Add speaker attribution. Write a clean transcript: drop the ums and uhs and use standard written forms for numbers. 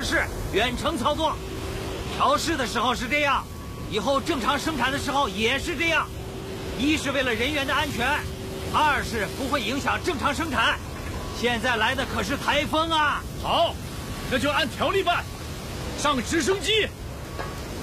Speaker 1: 式远程操作。调试的时候是这样，以后正常生产的时候也是这样。一是为了人员的安全，二是不会影响正常生产。现在来的可是台风啊！
Speaker 2: 好，那就按条例办。上直升机。